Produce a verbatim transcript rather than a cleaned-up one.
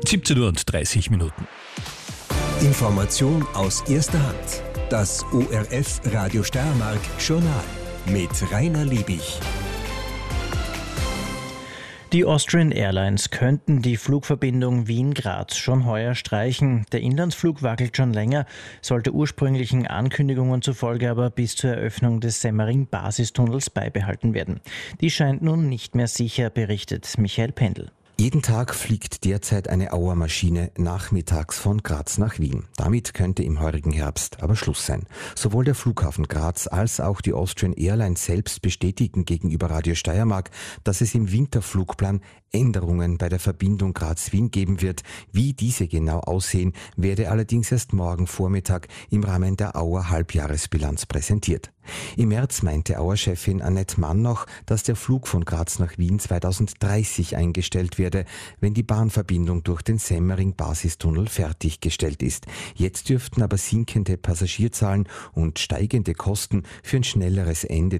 siebzehn Uhr und dreißig Minuten. Information aus erster Hand. Das O R F Radio Steiermark Journal mit Rainer Liebig. Die Austrian Airlines könnten die Flugverbindung Wien-Graz schon heuer streichen. Der Inlandsflug wackelt schon länger, sollte ursprünglichen Ankündigungen zufolge aber bis zur Eröffnung des Semmering-Basistunnels beibehalten werden. Die scheint nun nicht mehr sicher, berichtet Michael Pendl. Jeden Tag fliegt derzeit eine Auer-Maschine nachmittags von Graz nach Wien. Damit könnte im heurigen Herbst aber Schluss sein. Sowohl der Flughafen Graz als auch die Austrian Airlines selbst bestätigen gegenüber Radio Steiermark, dass es im Winterflugplan Änderungen bei der Verbindung Graz-Wien geben wird. Wie diese genau aussehen, werde allerdings erst morgen Vormittag im Rahmen der Auer Halbjahresbilanz präsentiert. Im März meinte Auer-Chefin Annette Mann noch, dass der Flug von Graz nach Wien zweitausenddreißig eingestellt werde, wenn die Bahnverbindung durch den Semmering-Basistunnel fertiggestellt ist. Jetzt dürften aber sinkende Passagierzahlen und steigende Kosten für ein schnelleres Ende